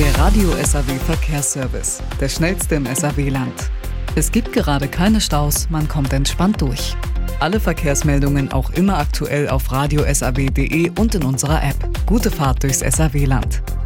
Der Radio SAW Verkehrsservice, der schnellste im SAW-Land. Es gibt gerade keine Staus, man kommt entspannt durch. Alle Verkehrsmeldungen auch immer aktuell auf radiosaw.de und in unserer App. Gute Fahrt durchs SAW-Land.